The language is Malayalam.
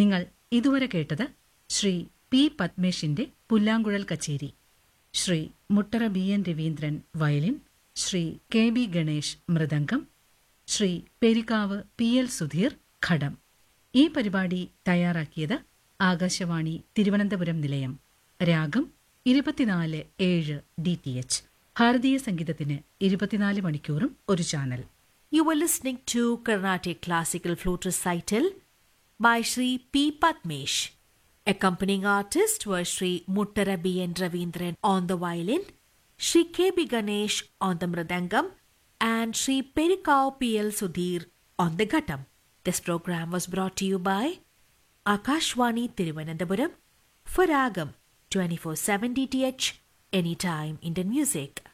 നിങ്ങൾ ഇതുവരെ കേട്ടത് ശ്രീ പി പത്മേഷിന്റെ പുല്ലാങ്കുഴൽ കച്ചേരി, Shri Muttara B N Raveendran violin, Shri K B Ganesh mridangam, Shri Perikkavu P L Sudheer ഘടം. ഈ പരിപാടി തയ്യാറാക്കിയത് ആകാശവാണി തിരുവനന്തപുരം നിലയം. രാഗം 24/7 DTH. ഭാരതീയ സംഗീതത്തിന് 24 മണിക്കൂറും ഒരു channel. You were listening to Carnatic Classical Flute Recital by Shri P. Padmesh. Accompanying artists were Shri Muttara B. N. Ravindran on the violin, Shri K. B. Ganesh on the mridangam, and Shri Perikau P. L. Sudhir on the ghattam. This program was brought to you by Akashwani Thiruvananthapuram for Ragam 24/7 DTH, anytime Indian music.